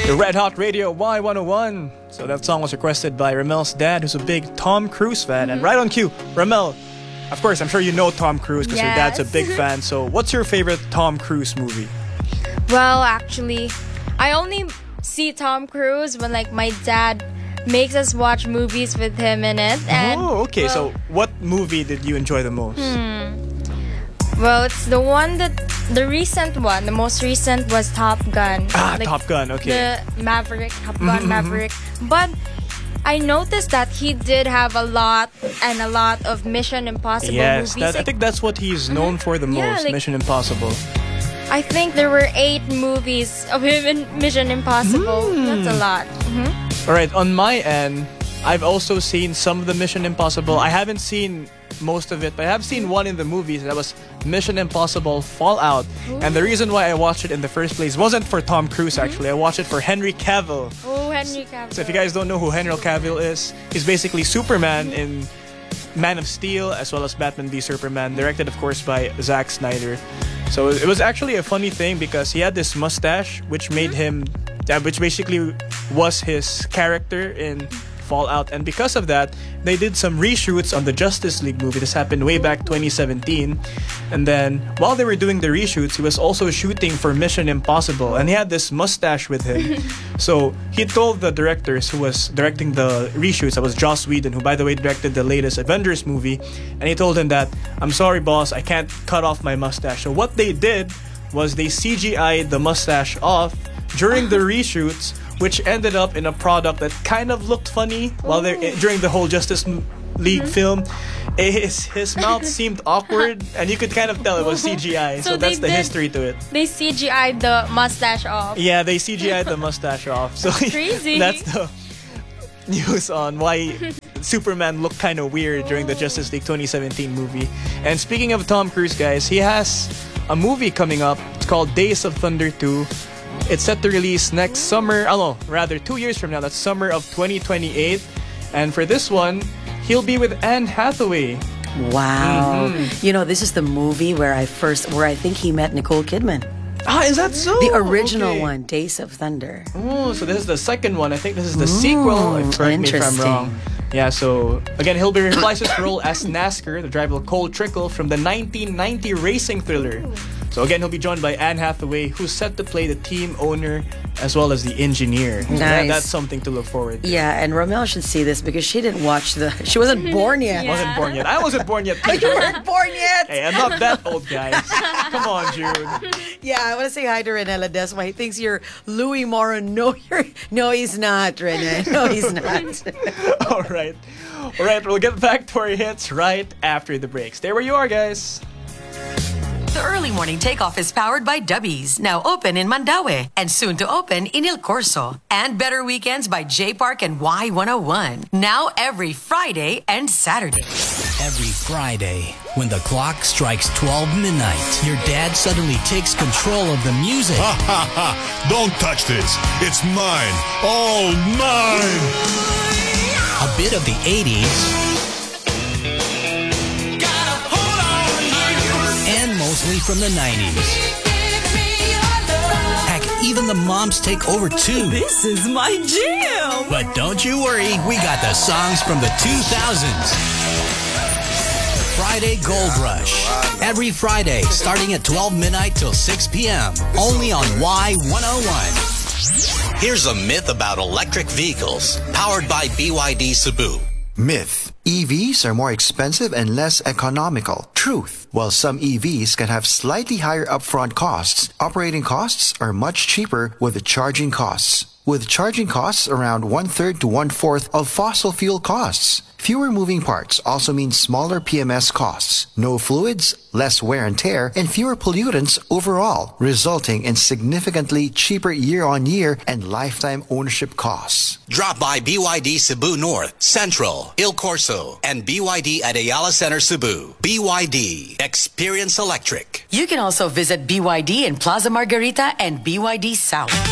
The Red Hot Radio Y101. So that song was requested by Ramel's dad, who's a big Tom Cruise fan. And right on cue, Ramel, of course, I'm sure you know Tom Cruise because your dad's a big fan. So what's your favorite Tom Cruise movie? Well, actually, I only see Tom Cruise when my dad makes us watch movies with him in it. And, okay. So what movie did you enjoy the most? Well, it's the recent one. The most recent was Top Gun. Top Gun, okay. The Maverick, Top Gun Maverick. But I noticed that he did have a lot of Mission Impossible movies. Yes, I think that's what he's known for the most, Mission Impossible. I think there were 8 movies of him in Mission Impossible. That's a lot. Alright, on my end, I've also seen some of the Mission Impossible. I haven't seen most of it, but I have seen one in the movies. That was Mission Impossible Fallout. And the reason why I watched it in the first place wasn't for Tom Cruise, actually. I watched it for Henry Cavill. Oh, Henry Cavill. So if you guys don't know who Henry Cavill is, he's basically Superman in Man of Steel as well as Batman v Superman, directed of course by Zack Snyder. So it was actually a funny thing because he had this mustache which made him, which basically was his character in Fallout, and because of that they did some reshoots on the Justice League movie. This happened way back 2017, and then while they were doing the reshoots, he was also shooting for Mission Impossible, and he had this mustache with him. So he told the directors who was directing the reshoots, that was Joss Whedon, who by the way directed the latest Avengers movie, and he told him that, "I'm sorry boss, I can't cut off my mustache." So what they did was they CGI'd the mustache off during the reshoots, which ended up in a product that kind of looked funny while during the whole Justice League film. His mouth seemed awkward, and you could kind of tell it was CGI. So that's the history to it. They CGI'd the mustache off. Yeah, they CGI'd the mustache off. So crazy. That's the news on why Superman looked kind of weird during the Justice League 2017 movie. And speaking of Tom Cruise, guys, he has a movie coming up. It's called Days of Thunder 2. It's set to release next summer, 2 years from now. That's summer of 2028. And for this one, he'll be with Anne Hathaway. Wow. You know, this is the movie where I think he met Nicole Kidman. Is that so? The original one, Days of Thunder. Oh, so this is the second one. I think this is the sequel. Correct me if I'm wrong. Yeah, so again, he'll be reprising his role as Nasker, the driver Cole Trickle from the 1990 racing thriller. So again, he'll be joined by Anne Hathaway, who's set to play the team owner as well as the engineer. So nice. That's something to look forward to. Yeah, and Ramel should see this because she didn't watch she wasn't born yet. Wasn't born yet. I wasn't born yet. You weren't born yet. Hey, I'm not that old, guys. Come on, June. Yeah, I want to say hi to Rene Ledesma. He thinks you're Louis Mora. No, he's not, Rene. No, he's not. All right, we'll get back to our hits right after the break. Stay where you are, guys. The early morning takeoff is powered by Dubbies, now open in Mandaue and soon to open in Il Corso. And Better Weekends by J Park and Y101, now every Friday and Saturday. Every Friday, when the clock strikes 12 midnight, your dad suddenly takes control of the music. Ha ha ha! Don't touch this. It's mine. All mine. A bit of the 80s. Mostly from the 90s. Heck, even the moms take over too. This is my jam! But don't you worry, we got the songs from the 2000s. Friday Gold Rush. Every Friday, starting at 12 midnight till 6 p.m. Only on Y101. Here's a myth about electric vehicles, powered by BYD Cebu. Myth. EVs are more expensive and less economical. Truth. While some EVs can have slightly higher upfront costs, operating costs are much cheaper with the charging costs. With charging costs around 1/3 to 1/4 of fossil fuel costs. Fewer moving parts also means smaller PMS costs, no fluids, less wear and tear, and fewer pollutants overall, resulting in significantly cheaper year-on-year and lifetime ownership costs. Drop by BYD Cebu North, Central, Il Corso, and BYD at Ayala Center Cebu. BYD. Experience electric. You can also visit BYD in Plaza Margarita and BYD South.